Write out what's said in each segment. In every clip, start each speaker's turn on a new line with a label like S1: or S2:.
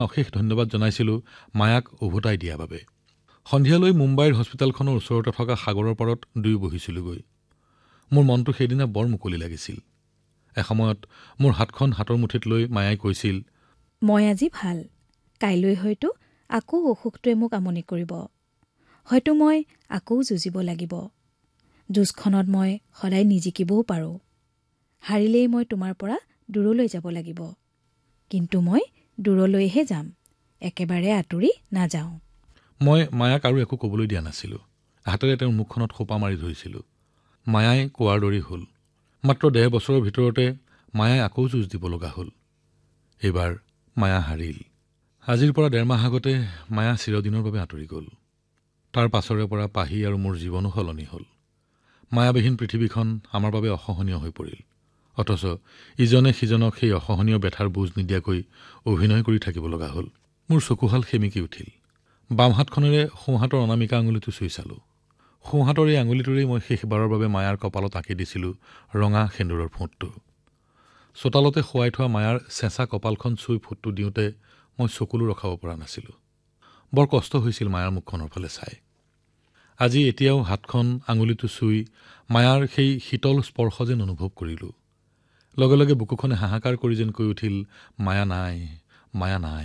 S1: অশেষ ধন্যবাদ জনাইছিলোঁ মায়াক উভতাই দিয়াৰ বাবে। সন্ধিয়ালৈ মুম্বাইৰ হস্পিটেলখনৰ ওচৰতে থকা সাগৰৰ পাৰত দুয়ো বহিছিলোগৈ। মোৰ মনটো সেইদিনা বৰ মুকলি লাগিছিল। এসময়ত মোৰ হাতখন হাতৰ মুঠিত লৈ মায়াই কৈছিল,
S2: মই আজি ভাল, কাইলৈ হয়তো আকৌ অসুখটোৱে মোক আমনি কৰিব, হয়তো মই আকৌ যুঁজিব লাগিব। যুঁজখনত মই সদায় নিজিকিবও পাৰোঁ। হাৰিলেই মই তোমাৰ পৰা দূৰলৈ যাব লাগিব, কিন্তু মই দূৰলৈহে যাম, একেবাৰে আঁতৰি নাযাওঁ।
S1: মই মায়াক আৰু একো ক'বলৈ দিয়া নাছিলোঁ। হাতেৰে তেওঁৰ মুখখনত সোপা মাৰি ধৰিছিলোঁ। মায়াই কোৱাৰ দৰেই হ'ল। মাত্ৰ ১.৫ বছৰৰ ভিতৰতে মায়াই আকৌ যুঁজ দিব লগা হ'ল। এইবাৰ মায়া হাৰিল। আজিৰ পৰা ১.৫ মাহ আগতে মায়া চিৰদিনৰ বাবে আঁতৰি গ'ল। তাৰ পাছৰে পৰা পাহি আৰু মোৰ জীৱনো সলনি হ'ল। মায়াবিহীন পৃথিৱীখন আমাৰ বাবে অসহনীয় হৈ পৰিল। অথচ ইজনে সিজনক সেই অসহনীয় ব্যথাৰ বুজ নিদিয়াকৈ অভিনয় কৰি থাকিব লগা হ'ল। মোৰ চকুহাল সেমিকি উঠিল। বাম হাতখনেৰে সোঁহাতৰ অনামিকা আঙুলিটো চুই চালোঁ। সোঁহাতৰ এই আঙুলিটোৰেই মই শেষবাৰৰ বাবে মায়াৰ কপালত আঁকি দিছিলোঁ ৰঙা সেন্দুৰৰ ফোঁটটো। চোতালতে শুৱাই থোৱা মায়াৰ চেঁচা কপালখন চুই ফোঁটটো দিওঁতে মই চকুলো ৰখাব পৰা নাছিলোঁ। বৰ কষ্ট হৈছিল মায়াৰ মুখখনৰ ফালে চাই। আজি এতিয়াও হাতখন আঙুলিটো চুই মায়াৰ সেই শীতল স্পৰ্শ যেন অনুভৱ কৰিলোঁ। লগে লগে বুকুখনে হাহাকাৰ কৰি যেন কৈ উঠিল, মায়া নাই, মায়া নাই।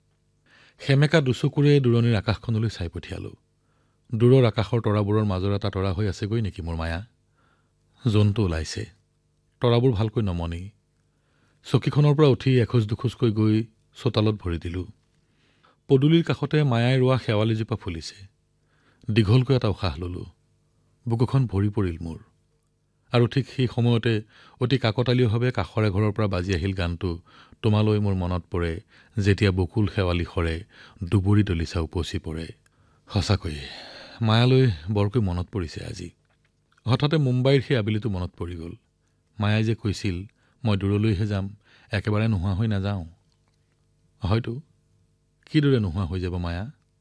S1: সেমেকা দুচকুৰে দূৰণিৰ আকাশখনলৈ চাই পঠিয়ালোঁ। দূৰৰ আকাশৰ তৰাবোৰৰ মাজৰ এটা তৰা হৈ আছেগৈ নেকি মোৰ মায়া? জোনটো ওলাইছে। তৰাবোৰ ভালকৈ নমনি। চকীখনৰ পৰা উঠি এখোজ দুখোজকৈ গৈ চোতালত ভৰি দিলোঁ। পদূলিৰ কাষতে মায়াই ৰোৱা শেৱালিজোপা ফুলিছে। দীঘলকৈ এটা উশাহ ল'লোঁ। বুকুখন ভৰি পৰিল মোৰ। আৰু ঠিক সেই সময়তে অতি কাকতালীয়ভাৱে কাষৰ এঘৰৰ পৰা বাজি আহিল গানটো, তোমালৈ মোৰ মনত পৰে, যেতিয়া বকুল শেৱালি সৰে, দুবৰি দলিচা উপচি পৰে। সঁচাকৈয়ে মায়ালৈ বৰকৈ মনত পৰিছে আজি। হঠাতে মুম্বাইৰ সেই আবেলিটো মনত পৰি গ'ল। মায়াই যে কৈছিল, মই দূৰলৈহে যাম, একেবাৰে নোহোৱা হৈ নাযাওঁ। হয়তো কিদৰে নোহোৱা হৈ যাব মায়া?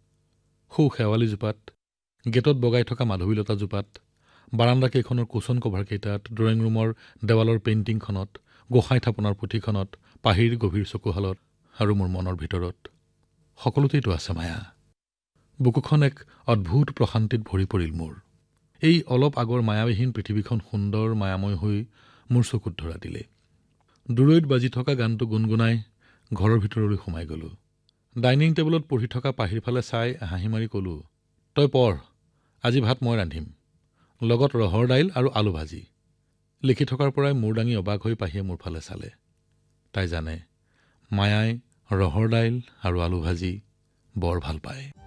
S1: সৌ শেৱালিজোপাত, গেটত বগাই থকা মাধৱীলতাজোপাত, বাৰাণ্ডা কেইখনৰ কুচন কভাৰকেইটাত, ড্ৰয়িং ৰুমৰ দেৱালৰ পেইণ্টিংখনত, গোসাঁই থাপনাৰ পুথিখনত, পাহিৰ গভীৰ চকুহালত আৰু মোৰ মনৰ ভিতৰত সকলোতেইতো আছে মায়া। বুকুখন এক অদ্ভুত প্ৰশান্তিত ভৰি পৰিল মোৰ। এই অলপ আগৰ মায়াবিহীন পৃথিৱীখন সুন্দৰ মায়াময় হৈ মোৰ চকুত ধৰা দিলে। দূৰৈত বাজি থকা গানটো গুণগুণাই ঘৰৰ ভিতৰলৈ সোমাই গ'লোঁ। ডাইনিং টেবুলত পঢ়ি থকা পাহিৰ ফালে চাই হাঁহি মাৰি ক'লোঁ, তই পঢ়, আজি ভাত মই ৰান্ধিম, লগত ৰহৰ দাইল আৰু আলু ভাজি। লিখি থকাৰ পৰাই মূৰ দাঙি অবাক হৈ পাহিয়ে মোৰ ফালে চালে। তাই জানে, মায়াই ৰহৰ দাইল আৰু আলু ভাজি বৰ ভাল পায়।